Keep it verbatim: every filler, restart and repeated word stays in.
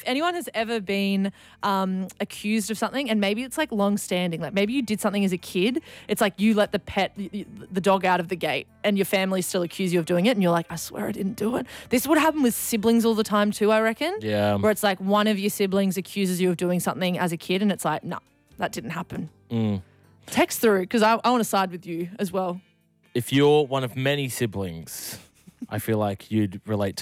anyone has ever been um, accused of something, and maybe it's like long standing, like maybe you did something as a kid, it's like you let the pet, the dog out of the gate and your family still accuse you of doing it and you're like, I swear I didn't do it. This would happen with siblings all the time too, I reckon. Yeah. Where it's like one of your siblings accuses you of doing something as a kid and it's like, no, that didn't happen. Mm. Text through because I, I want to side with you as well. If you're one of many siblings, I feel like you'd relate